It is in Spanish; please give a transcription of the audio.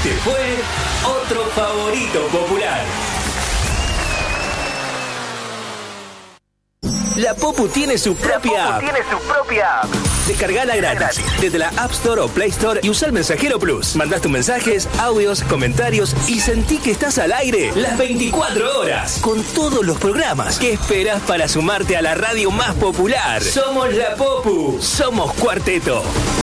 Este fue otro favorito popular. La Popu tiene su propia app. Descargala gratis desde la App Store o Play Store y usa el Mensajero Plus. Mandás tus mensajes, audios, comentarios y sentí que estás al aire las 24 horas con todos los programas. ¿Qué esperas para sumarte a la radio más popular? Somos la Popu, somos Cuarteto.